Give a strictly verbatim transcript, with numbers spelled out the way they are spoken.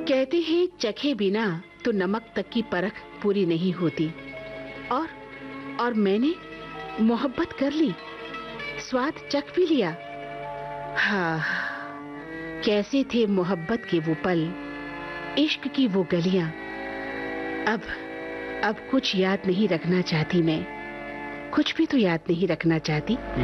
कहते हैं चखे बिना तो नमक तक की परख पूरी नहीं होती। और और मैंने मोहब्बत कर ली, स्वाद चख भी लिया। हाँ, कैसे थे मोहब्बत के वो पल, इश्क की वो गलियां। अब अब कुछ याद नहीं रखना चाहती मैं, कुछ भी तो याद नहीं रखना चाहती।